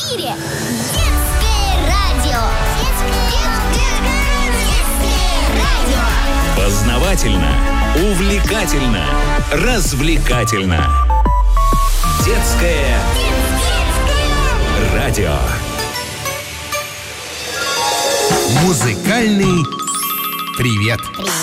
мире. Детское радио. Детское радио. Познавательно, увлекательно, развлекательно. Детское радио. Музыкальный привет.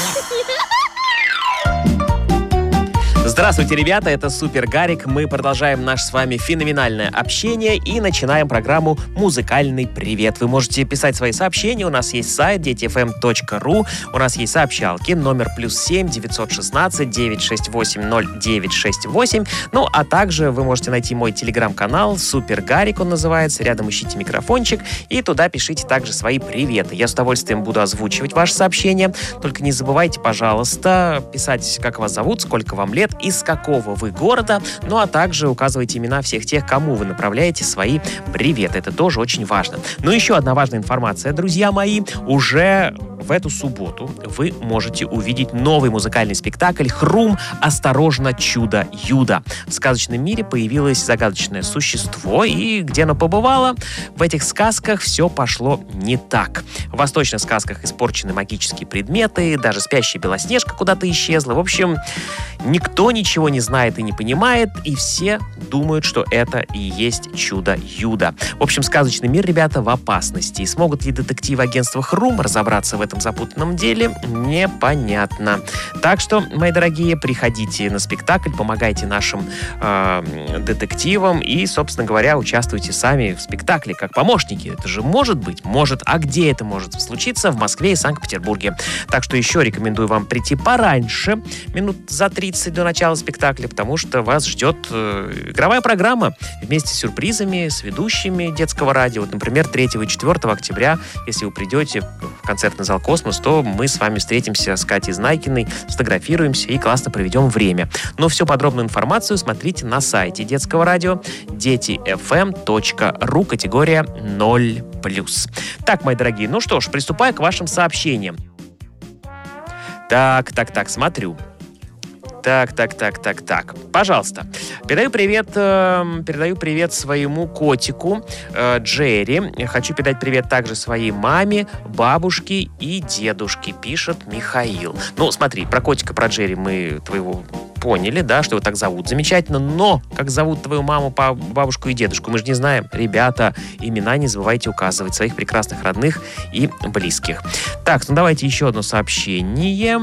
Здравствуйте, ребята, это Супер Гарик. Мы продолжаем наше с вами феноменальное общение и начинаем программу «Музыкальный привет». Вы можете писать свои сообщения, у нас есть сайт детифм.ру, у нас есть сообщалки, номер +7 916 968 0968. Ну, а также вы можете найти мой телеграм-канал «Супер Гарик», он называется. Рядом ищите микрофончик и туда пишите также свои приветы. Я с удовольствием буду озвучивать ваши сообщения. Только не забывайте, пожалуйста, писать, как вас зовут, сколько вам лет, из какого вы города, ну а также указывайте имена всех тех, кому вы направляете свои приветы. Это тоже очень важно. Ну, еще одна важная информация, друзья мои. Уже в эту субботу вы можете увидеть новый музыкальный спектакль «Хрум. Осторожно, чудо Юда». В сказочном мире появилось загадочное существо, и где оно побывало, в этих сказках все пошло не так. В восточных сказках испорчены магические предметы, даже спящая Белоснежка куда-то исчезла. В общем, никто ничего не знает и не понимает, и все думают, что это и есть чудо Юда. В общем, сказочный мир, ребята, в опасности. И смогут ли детективы агентства «Хрум» разобраться в этом запутанном деле, непонятно. Так что, мои дорогие, приходите на спектакль, помогайте нашим детективам и, собственно говоря, участвуйте сами в спектакле как помощники. Это же может быть? Может. А где это может случиться? В Москве и Санкт-Петербурге. Так что еще рекомендую вам прийти пораньше, минут за 30 до начала спектакля, потому что вас ждет игровая программа вместе с сюрпризами, с ведущими детского радио. Вот, например, 3 и 4 октября, если вы придете в концертный зал «Космос», то мы с вами встретимся с Катей Знайкиной, сфотографируемся и классно проведем время. Но всю подробную информацию смотрите на сайте детского радио детифм.ру, категория 0+. Так, мои дорогие, ну что ж, приступаю к вашим сообщениям. Так, смотрю. Так. Пожалуйста. Передаю привет своему котику Джерри. Хочу передать привет также своей маме, бабушке и дедушке, пишет Михаил. Ну, смотри, про котика, про Джерри мы твоего поняли, да, что его так зовут. Замечательно, но как зовут твою маму, бабушку и дедушку, мы же не знаем. Ребята, имена не забывайте указывать своих прекрасных родных и близких. Так, ну давайте еще одно сообщение.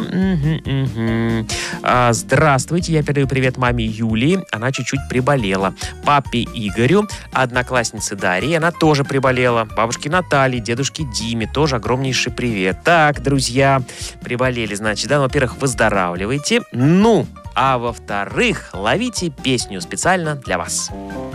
Здравствуйте, я передаю привет маме Юлии, она чуть-чуть приболела. Папе Игорю, однокласснице Дарье, она тоже приболела. Бабушке Наталье, дедушке Диме тоже огромнейший привет. Так, друзья, приболели, значит, да, ну, во-первых, выздоравливайте. Ну, а во-вторых, ловите песню специально для вас.